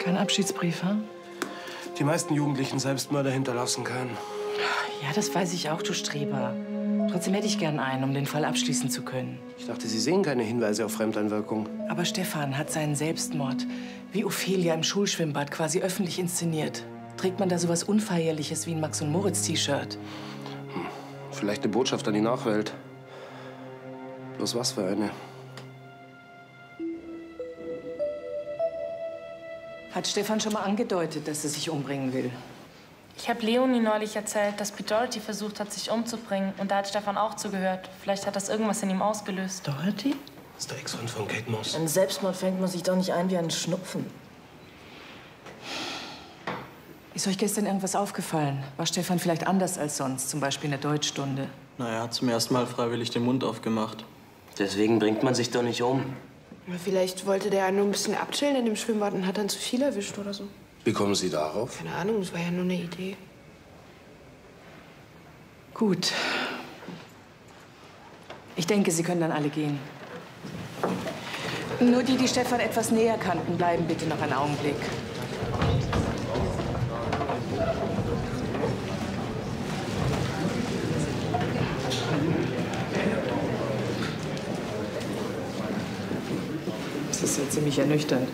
Kein Abschiedsbrief, hm? Die meisten Jugendlichen Selbstmörder hinterlassen keinen. Ja, das weiß ich auch, du Streber. Trotzdem hätte ich gern einen, um den Fall abschließen zu können. Ich dachte, Sie sehen keine Hinweise auf Fremdeinwirkung. Aber Stefan hat seinen Selbstmord wie Ophelia im Schulschwimmbad quasi öffentlich inszeniert. Trägt man da sowas Unfeierliches wie ein Max- und Moritz-T-Shirt? Vielleicht eine Botschaft an die Nachwelt. Bloß was für eine? Hat Stefan schon mal angedeutet, dass er sich umbringen will? Ich habe Leonie neulich erzählt, dass Pete Doherty versucht hat, sich umzubringen. Und da hat Stefan auch zugehört. Vielleicht hat das irgendwas in ihm ausgelöst. Doherty? Das ist der Ex-Freund von Kate Moss. Ein Selbstmord fängt man sich doch nicht ein wie ein Schnupfen. Ist euch gestern irgendwas aufgefallen? War Stefan vielleicht anders als sonst, zum Beispiel in der Deutschstunde? Na, er hat zum ersten Mal freiwillig den Mund aufgemacht. Deswegen bringt man sich doch nicht um. Vielleicht wollte der ja nur ein bisschen abchillen in dem Schwimmbad und hat dann zu viel erwischt oder so. Wie kommen Sie darauf? Keine Ahnung, das war ja nur eine Idee. Gut. Ich denke, Sie können dann alle gehen. Nur die, die Stefan etwas näher kannten, bleiben bitte noch einen Augenblick. Das ist ja ziemlich ernüchternd.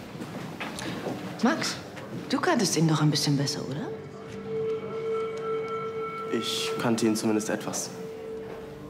Max, du kanntest ihn doch ein bisschen besser, oder? Ich kannte ihn zumindest etwas.